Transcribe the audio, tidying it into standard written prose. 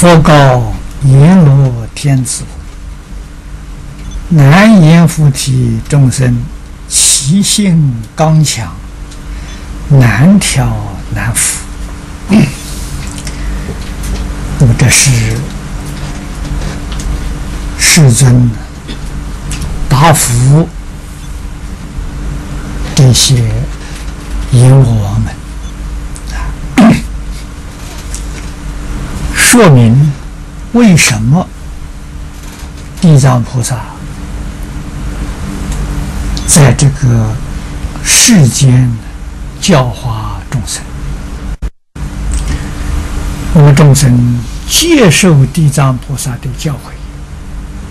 佛告阎罗天子：难言菩提众生，其性刚强，难调难服。那么这是世尊答复这些阎罗王们，说明为什么地藏菩萨在这个世间教化众生。那么众生接受地藏菩萨的教诲，